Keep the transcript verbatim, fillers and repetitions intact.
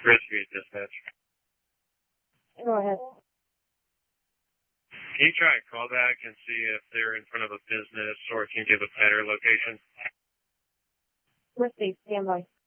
Rescue Dispatch. Go ahead. Can you try a callback and see if they're in front of a business or can you give a better location? Received. Stand by.